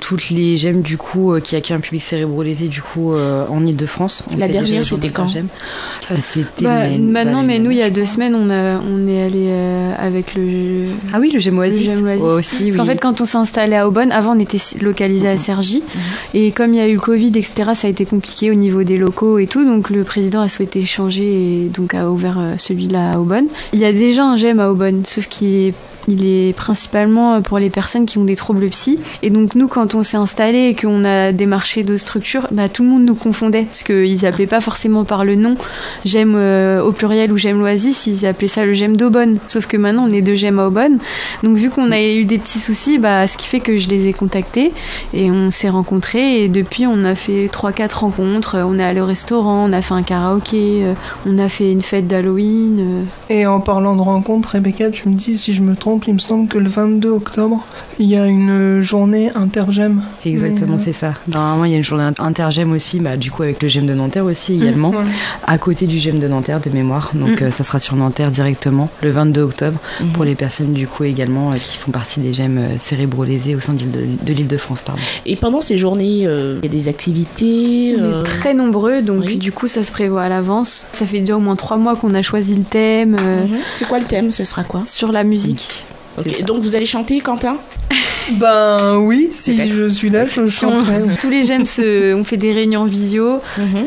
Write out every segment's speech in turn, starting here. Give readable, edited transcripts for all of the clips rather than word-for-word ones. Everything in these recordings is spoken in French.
toutes les GEM du coup qui accueillent un public cérébrolésé du coup en Ile-de-France. La dernière c'était quand? C'était maintenant, mais nous il y a 2 semaines on est allé avec le GEM Oasis. Aussi, parce qu'en fait quand on s'est installé à Aubonne, avant on était localisé à Cergy et comme il y a eu le Covid etc, ça a été compliqué au niveau des locaux et tout, donc le président a souhaité changer et donc a ouvert celui-là à Aubonne. Il y a déjà un GEM à Aubonne, sauf il est principalement pour les personnes qui ont des troubles psy. Et donc nous, quand on s'est installé et qu'on a démarché d'autres structures, tout le monde nous confondait parce qu'ils appelaient pas forcément par le nom GEM au pluriel ou GEM l'Oasis, ils appelaient ça le GEM d'Aubonne. Sauf que maintenant, on est 2 GEM à Aubonne. Donc vu qu'on a eu des petits soucis, ce qui fait que je les ai contactés et on s'est rencontrés. Et depuis, on a fait 3-4 rencontres. On est allé au restaurant, on a fait un karaoké, on a fait une fête d'Halloween. Et en parlant de rencontres, Rebecca, tu me dis si je me trompe, il me semble que le 22 octobre, il y a une journée intergem. Exactement, c'est ça. Normalement, il y a une journée intergem aussi, du coup avec le GEM de Nanterre aussi également, à côté du GEM de Nanterre de mémoire. Donc ça sera sur Nanterre directement, le 22 octobre, pour les personnes du coup également qui font partie des GEM cérébrolésés au sein de l'Île-de-France. Et pendant ces journées, il y a des activités On est très nombreux, donc du coup ça se prévoit à l'avance. Ça fait déjà au moins 3 mois qu'on a choisi le thème. C'est quoi le thème? Ce sera quoi? Sur la musique. Okay. Donc vous allez chanter, Quentin? Oui, si je suis là, je chanterai. Tous les GEM, on fait des réunions en visio.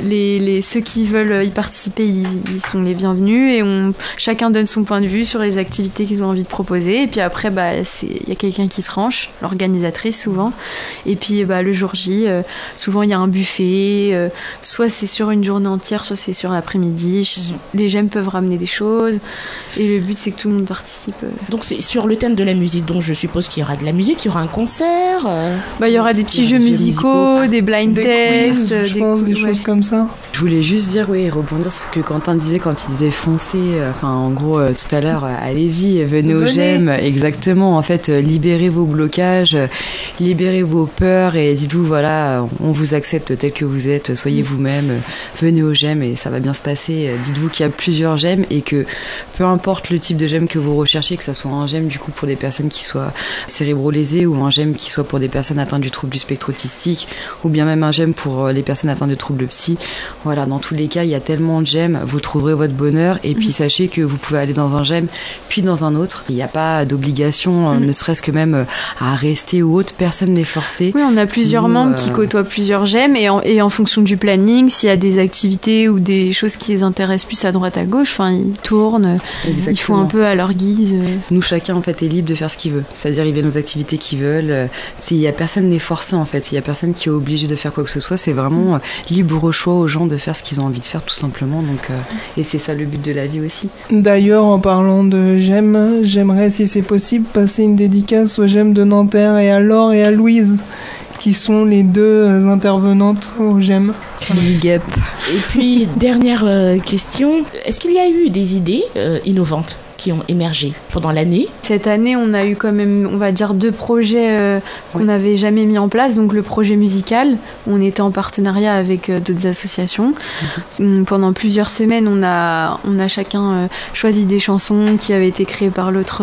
Ceux qui veulent y participer, ils sont les bienvenus et chacun donne son point de vue sur les activités qu'ils ont envie de proposer. Et puis après, il y a quelqu'un qui se range, l'organisatrice souvent. Et puis le jour J, souvent il y a un buffet. Soit c'est sur une journée entière, soit c'est sur l'après-midi. Les GEM peuvent ramener des choses. Et le but, c'est que tout le monde participe. Donc c'est sur le thème de la musique, donc je suppose qu'il y aura de la musique, il y aura un concert. Il y aura des petits jeux musicaux, des blind tests, des choses comme ça. Je voulais juste dire, rebondir sur ce que Quentin disait quand il disait foncez, en gros tout à l'heure, allez-y, venez au GEM, exactement, en fait, libérez vos blocages, libérez vos peurs et dites-vous, voilà, on vous accepte tel que vous êtes, soyez vous-même, venez au GEM et ça va bien se passer. Dites-vous qu'il y a plusieurs GEM et que peu importe le type de GEM que vous recherchez, que ça soit un GEM du coup pour des personnes qui soient cérébrolésées ou un GEM qui soit pour des personnes atteintes du trouble du spectre autistique ou bien même un GEM pour les personnes atteintes de troubles psy. Voilà, dans tous les cas, il y a tellement de GEM, vous trouverez votre bonheur et puis sachez que vous pouvez aller dans un GEM puis dans un autre. Il n'y a pas d'obligation, ne serait-ce que même à rester ou autre, personne n'est forcé. Oui, on a plusieurs membres qui côtoient plusieurs GEM et en fonction du planning, s'il y a des activités ou des choses qui les intéressent plus à droite à gauche, ils tournent, ils font un peu à leur guise. Nous, chacun en fait est libre de faire ce qu'il veut. C'est-à-dire il y a nos activités qu'ils veulent. Il y a personne n'est forcé en fait. Il y a personne qui est obligé de faire quoi que ce soit. C'est vraiment libre choix aux gens de faire ce qu'ils ont envie de faire tout simplement. Donc et c'est ça le but de la vie aussi. D'ailleurs, en parlant de GEM, j'aimerais si c'est possible passer une dédicace aux GEM de Nanterre et à Laure et à Louise, qui sont les 2 intervenantes au GEM. Big up. Et puis dernière question, est-ce qu'il y a eu des idées innovantes qui ont émergé pendant l'année? Cette année, on a eu quand même, on va dire, 2 projets qu'on n'avait jamais mis en place. Donc le projet musical, on était en partenariat avec d'autres associations. Pendant plusieurs semaines, on a chacun choisi des chansons qui avaient été créées par l'autre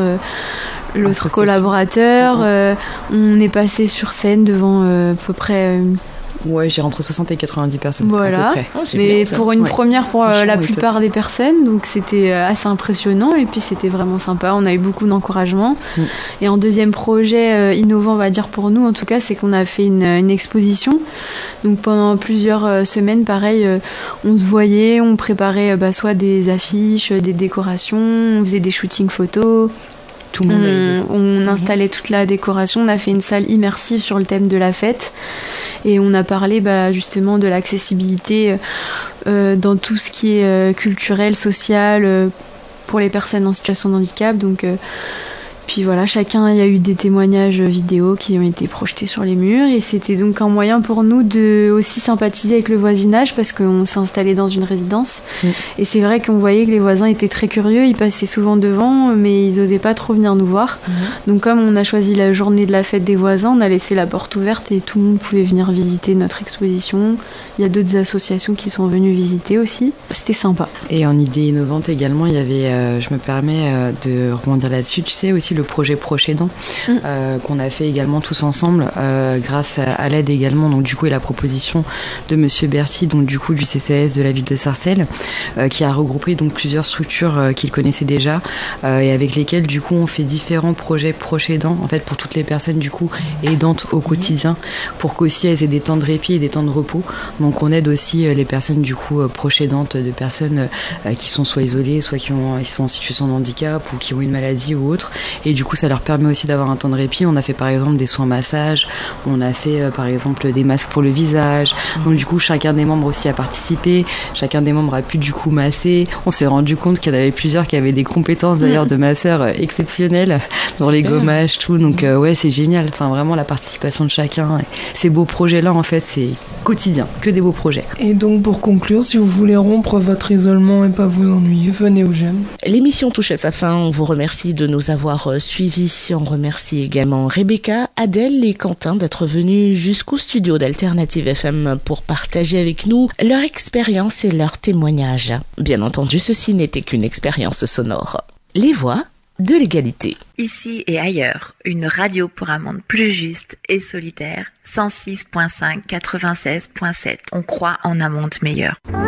collaborateur. On est passé sur scène devant à peu près... j'ai entre 60 et 90 personnes. Voilà. À peu près. Mais pour une première pour la plupart des personnes, donc c'était assez impressionnant et puis c'était vraiment sympa. On a eu beaucoup d'encouragement. Et en deuxième projet innovant, on va dire pour nous en tout cas, c'est qu'on a fait une exposition. Donc pendant plusieurs semaines, pareil, on se voyait, on préparait soit des affiches, des décorations, on faisait des shootings photos. Tout le monde on installait toute la décoration, on a fait une salle immersive sur le thème de la fête et on a parlé justement de l'accessibilité dans tout ce qui est culturel, social pour les personnes en situation de handicap. Donc puis voilà, il y a eu des témoignages vidéo qui ont été projetés sur les murs et c'était donc un moyen pour nous de aussi sympathiser avec le voisinage parce qu'on s'est installé dans une résidence et c'est vrai qu'on voyait que les voisins étaient très curieux, ils passaient souvent devant mais ils osaient pas trop venir nous voir. Donc comme on a choisi la journée de la fête des voisins, on a laissé la porte ouverte et tout le monde pouvait venir visiter notre exposition. Il y a d'autres associations qui sont venues visiter aussi, c'était sympa. Et en idée innovante également, il y avait, je me permets de rebondir là-dessus, tu sais aussi le projet Proche Aidant qu'on a fait également tous ensemble grâce à l'aide également donc du coup et la proposition de Monsieur Berthy donc du coup du CCAS de la ville de Sarcelles qui a regroupé donc plusieurs structures qu'il connaissait déjà et avec lesquelles du coup on fait différents projets Proche Aidant en fait pour toutes les personnes du coup aidantes au quotidien pour qu'aussi elles aient des temps de répit et des temps de repos. Donc on aide aussi les personnes du coup proches aidantes de personnes qui sont soit isolées, soit qui sont en situation de handicap ou qui ont une maladie ou autre. Et du coup ça leur permet aussi d'avoir un temps de répit. On a fait par exemple des soins massages, on a fait par exemple des masques pour le visage. Donc du coup chacun des membres aussi a participé, chacun des membres a pu du coup masser. On s'est rendu compte qu'il y en avait plusieurs qui avaient des compétences d'ailleurs de masseurs exceptionnelles dans les gommages, tout. Donc ouais c'est génial, enfin vraiment la participation de chacun. Ces beaux projets-là en fait c'est quotidien, que des beaux projets. Et donc pour conclure, si vous voulez rompre votre isolement et pas vous ennuyer, venez au GEM. L'émission touche à sa fin, on vous remercie de nous avoir suivis, on remercie également Rebecca, Adèle et Quentin d'être venus jusqu'au studio d'Alternative FM pour partager avec nous leur expérience et leurs témoignages. Bien entendu, ceci n'était qu'une expérience sonore. Les voix de l'égalité. Ici et ailleurs, une radio pour un monde plus juste et solidaire. 106.5, 96.7. On croit en un monde meilleur.